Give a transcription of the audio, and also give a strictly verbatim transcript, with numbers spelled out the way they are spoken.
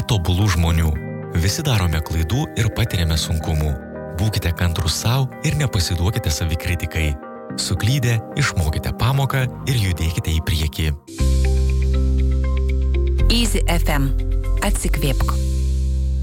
tobulų žmonių. Visi darome klaidų ir patiriame sunkumų. Būkite kantrūs savo ir nepasiduokite savikritikai. Suklydę, išmokite pamoką ir judėkite į priekį. Easy F M. Atsikvėpk.